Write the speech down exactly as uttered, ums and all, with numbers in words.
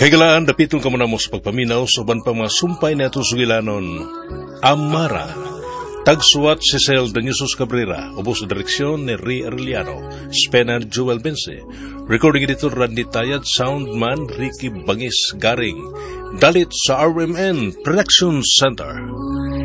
Kaigalaan, dapitong kamunamos pagpaminaw sa uban pa mga sumpay na ito sugilanon. Amara. Tagsuat si Cel Daniusos Cabrera, ubos sa direksyon ni Ri Arellano, Spenan Joel Bense, recording editor Randy Tayad, soundman Ricky Bangis Garing, dalit sa R M N Production Center.